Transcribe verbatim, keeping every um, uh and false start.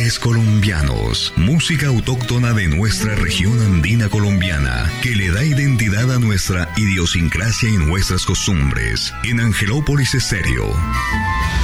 ritmos colombianos, música autóctona de nuestra región andina colombiana, que le da identidad a nuestra idiosincrasia y nuestras costumbres. En Angelópolis Estéreo.